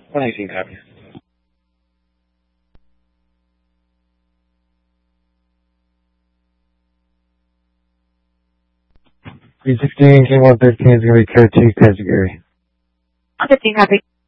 118 copy. 316, King 113 is going to be code 2, Kansas Gary. 15 copy.